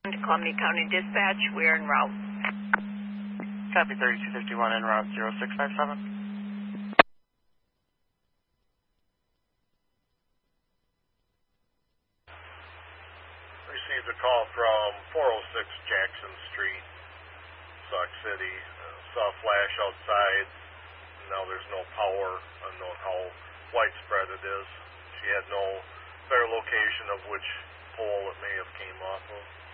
Columbia County Dispatch, we're en route. Copy 3251 en route 0657. Received a call from 406 Jackson Street, Sauk City. Saw a flash outside. Now there's no power. Unknown how widespread it is. She had no better location of which pole it may have came off of.